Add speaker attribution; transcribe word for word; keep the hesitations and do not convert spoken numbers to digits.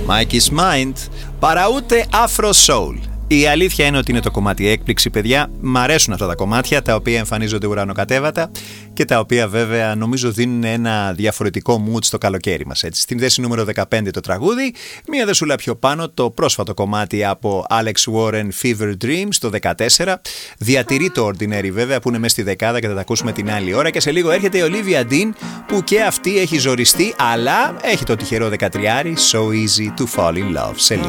Speaker 1: Mikey's Mind, παρά ούτε Afro Soul. Η αλήθεια είναι ότι είναι το κομμάτι έκπληξη, παιδιά. Μ' αρέσουν αυτά τα κομμάτια, τα οποία εμφανίζονται ουρανοκατέβατα και τα οποία βέβαια νομίζω δίνουν ένα διαφορετικό mood στο καλοκαίρι μας. Έτσι. Στην θέση νούμερο δεκαπέντε το τραγούδι, μία δεσούλα πιο πάνω το πρόσφατο κομμάτι από Alex Warren, Fever Dreams, το δεκατέσσερα. Διατηρεί το Ordinary βέβαια που είναι μέσα στη δεκάδα και θα τα ακούσουμε την άλλη ώρα. Και σε λίγο έρχεται η Olivia Dean που και αυτή έχει ζοριστεί, αλλά έχει το τυχερό δεκατριάρι, So Easy to Fall in Love. Σε λίγο.